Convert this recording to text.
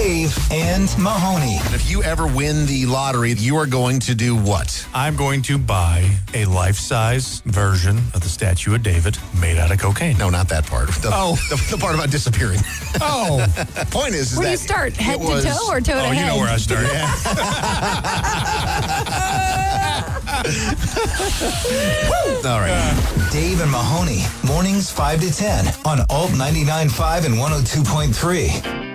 Dave and Mahoney. If you ever win the lottery, you are going to do what? I'm going to buy a life-size version of the statue of David made out of cocaine. No, not that part. The part about disappearing. Oh. Point is Where do that you start? Head it to was- toe or toe to Oh, head? you know where I started. All right. Dave and Mahoney, mornings 5 to 10 on Alt 99.5 and 102.3.